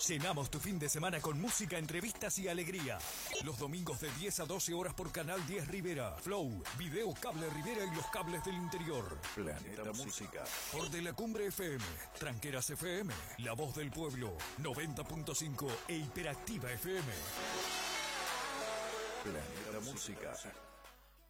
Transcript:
Llenamos tu fin de semana con música, entrevistas y alegría. Los domingos de 10 a 12 horas por Canal 10 Rivera, Flow, Video Cable Rivera y los cables del interior. Planeta Música. Por De la Cumbre FM, Tranqueras FM, La Voz del Pueblo, 90.5 e Hiperactiva FM. Planeta Música.